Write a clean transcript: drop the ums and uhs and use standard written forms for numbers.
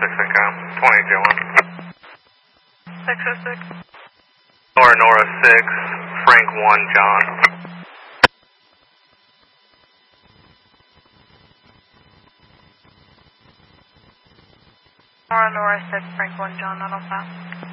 Echo, 20 Joan. 606. Nora 6, Frank 1 John. Nora 6, Frank 1 John, not all fast.